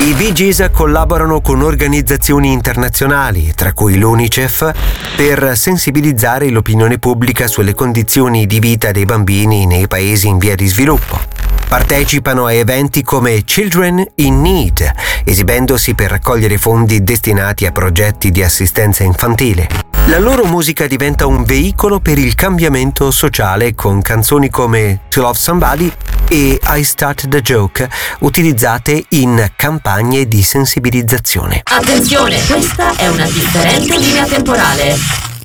I Bee Gees collaborano con organizzazioni internazionali, tra cui l'UNICEF, per sensibilizzare l'opinione pubblica sulle condizioni di vita dei bambini nei paesi in via di sviluppo. Partecipano a eventi come Children in Need, esibendosi per raccogliere fondi destinati a progetti di assistenza infantile. La loro musica diventa un veicolo per il cambiamento sociale con canzoni come To Love Somebody e I Start the Joke, utilizzate in campagne di sensibilizzazione. Attenzione, questa è una differente linea temporale.